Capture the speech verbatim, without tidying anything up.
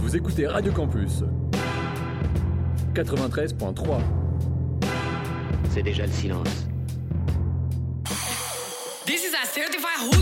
Vous écoutez Radio Campus quatre-vingt-treize point trois. C'est déjà le silence. This is a certified